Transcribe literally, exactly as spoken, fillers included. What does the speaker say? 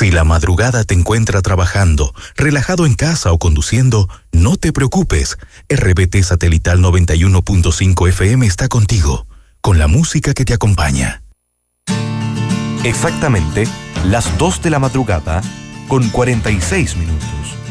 Si la madrugada te encuentra trabajando, relajado en casa o conduciendo, no te preocupes. R B T Satelital noventa y uno punto cinco F M está contigo, con la música que te acompaña. Exactamente las dos de la madrugada con cuarenta y seis minutos.